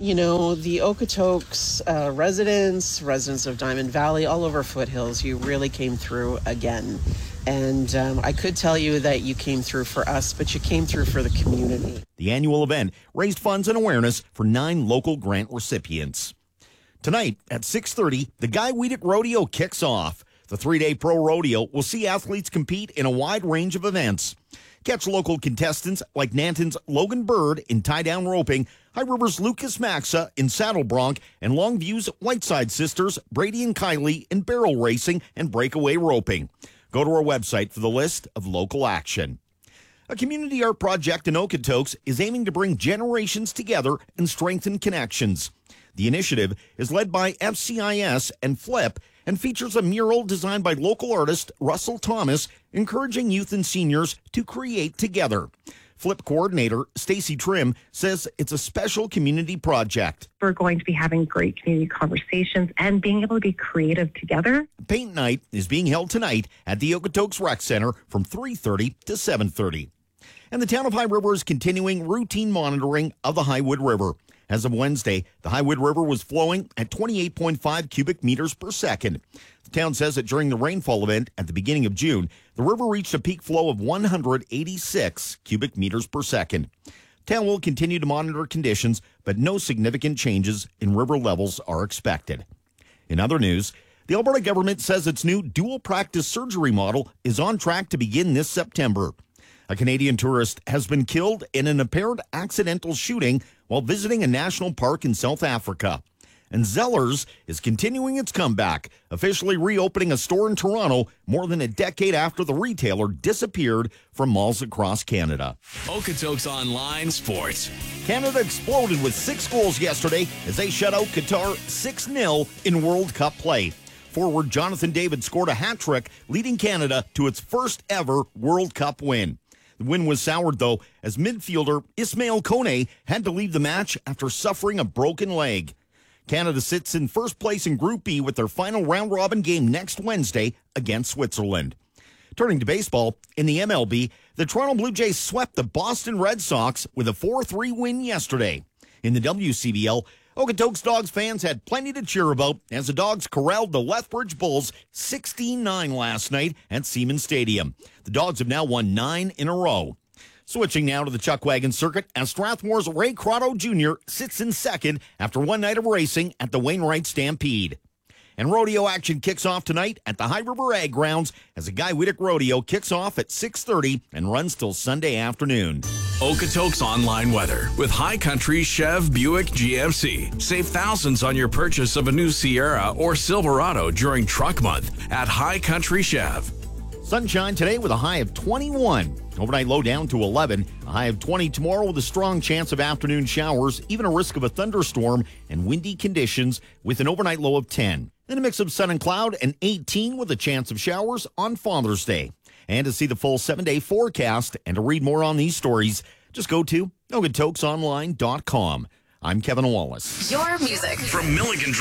You know, the Okotoks residents of Diamond Valley, all over Foothills, you really came through again. And I could tell you that you came through for us, but you came through for the community. The annual event raised funds and awareness for 9 local grant recipients. Tonight at 6:30, the Guy Weedick Rodeo kicks off. The 3-day pro rodeo will see athletes compete in a wide range of events. Catch local contestants like Nanton's Logan Bird in tie-down roping, High River's Lucas Maxa in saddle bronc, and Longview's Whiteside Sisters, Brady and Kylie in barrel racing and breakaway roping. Go to our website for the list of local action. A community art project in Okotoks is aiming to bring generations together and strengthen connections. The initiative is led by FCIS and FLIP and features a mural designed by local artist Russell Thomas, encouraging youth and seniors to create together. FLIP coordinator Stacy Trim says it's a special community project. We're going to be having great community conversations and being able to be creative together. Paint night is being held tonight at the Okotoks Rec Center from 3:30 to 7:30. And the town of High River is continuing routine monitoring of the Highwood River. As of Wednesday, the Highwood River was flowing at 28.5 cubic meters per second. The town says that during the rainfall event at the beginning of June, the river reached a peak flow of 186 cubic meters per second. Town will continue to monitor conditions, but no significant changes in river levels are expected. In other news, the Alberta government says its new dual practice surgery model is on track to begin this September. A Canadian tourist has been killed in an apparent accidental shooting while visiting a national park in South Africa. And Zellers is continuing its comeback, officially reopening a store in Toronto more than a decade after the retailer disappeared from malls across Canada. Okotoks Online Sports. Canada exploded with 6 goals yesterday as they shut out Qatar 6-0 in World Cup play. Forward Jonathan David scored a hat trick, leading Canada to its first ever World Cup win. The win was soured, though, as midfielder Ismail Kone had to leave the match after suffering a broken leg. Canada sits in first place in Group B with their final round-robin game next Wednesday against Switzerland. Turning to baseball, in the MLB, the Toronto Blue Jays swept the Boston Red Sox with a 4-3 win yesterday. In the WCBL, Okotoks Dogs fans had plenty to cheer about as the Dogs corralled the Lethbridge Bulls 16-9 last night at Siemens Stadium. The Dogs have now won 9 in a row. Switching now to the Chuck Wagon circuit as Strathmore's Ray Crotto Jr. sits in second after one night of racing at the Wainwright Stampede. And rodeo action kicks off tonight at the High River Ag Grounds as the Guy Weedick Rodeo kicks off at 6:30 and runs till Sunday afternoon. Okotoks Online Weather with High Country Chev Buick GMC. Save thousands on your purchase of a new Sierra or Silverado during Truck Month at High Country Chev. Sunshine today with a high of 21. Overnight low down to 11. A high of 20 tomorrow with a strong chance of afternoon showers, even a risk of a thunderstorm and windy conditions with an overnight low of 10. Then a mix of sun and cloud and 18 with a chance of showers on Father's Day. And to see the full 7-day forecast and to read more on these stories, just go to OkotoksOnline.com. I'm Kevin Wallace. Your music From Milligan